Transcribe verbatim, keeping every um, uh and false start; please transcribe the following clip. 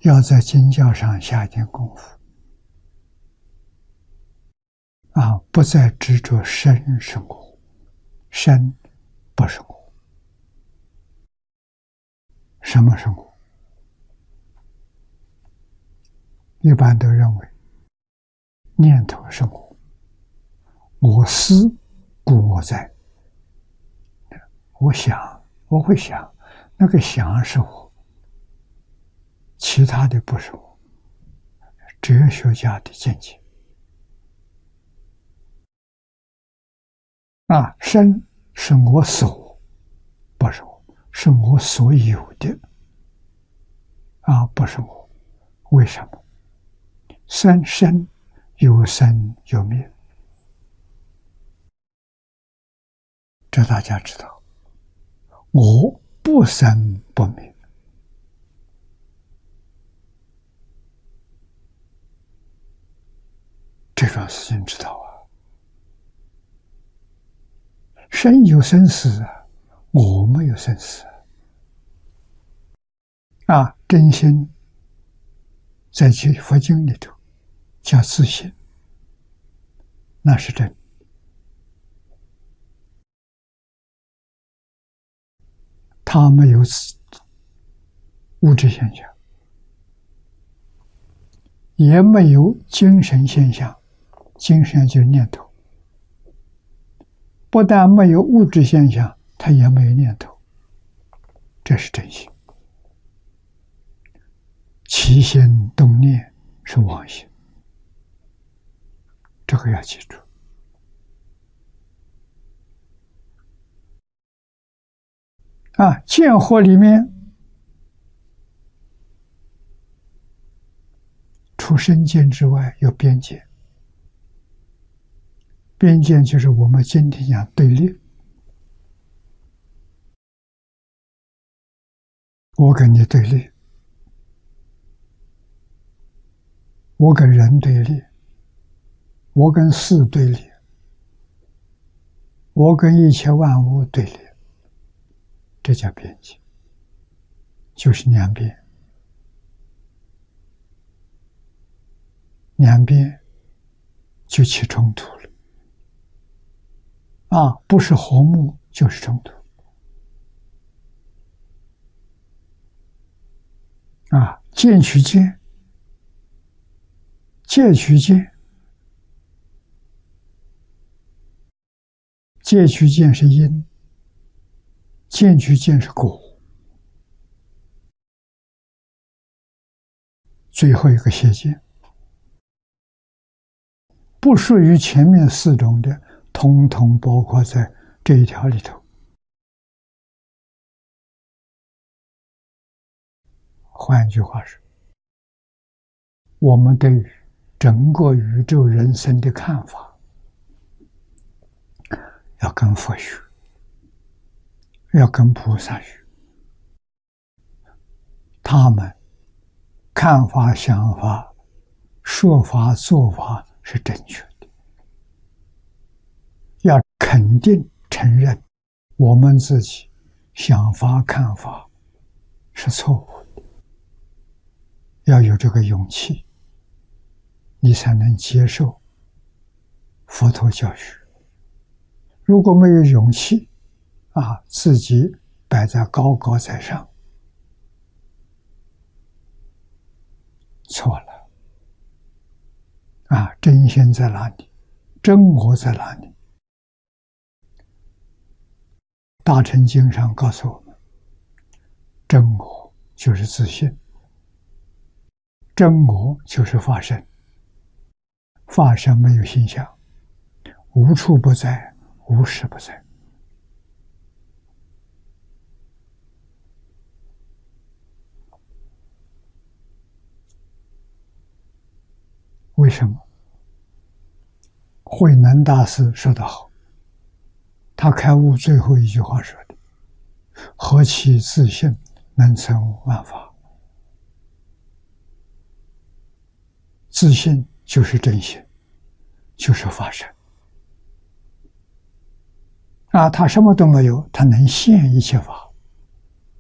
要在经教上下一点功夫啊，不再执着身生活，身不生活。什么生活？一般都认为念头生活，我思故我在。我想，我会想，那个想是我，其他的不是我。哲学家的见解啊，身是我所，不是我，是我所有的啊，不是我。为什么？生生有生有灭，这大家知道。我不生不灭，这种事情知道啊。生有生死啊，我没有生死啊。真心在佛经里头叫自信，那是真。它没有物质现象，也没有精神现象，精神就是念头。不但没有物质现象，它也没有念头，这是真心。起心动念是妄心，这个要记住。啊，见惑里面，除身见之外有边界，边界就是我们今天讲对立。我跟你对立，我跟人对立，我跟事对立，我跟一切万物对立。这叫边界，就是两边，两边就起冲突了啊！不是和睦就是冲突啊！见取见，戒取见，戒取见是因。见取见是果，最后一个邪见，不属于前面四种的，统统包括在这一条里头。换句话说，我们对于整个宇宙人生的看法，要跟佛学，要跟菩萨学，他们看法、想法、说法、做法是正确的，要肯定承认我们自己想法、看法是错误的，要有这个勇气，你才能接受佛陀教学。如果没有勇气啊，自己摆在高高在上，错了啊！真心在哪里？真我在哪里？大乘经上告诉我们，真我就是自信，真我就是法身，法身没有形象，无处不在，无时不在。为什么？慧能大师说得好，他开悟最后一句话说的：“何其自信，能成万法。”自信就是真心，就是法身啊！他什么都没有，他能现一切法。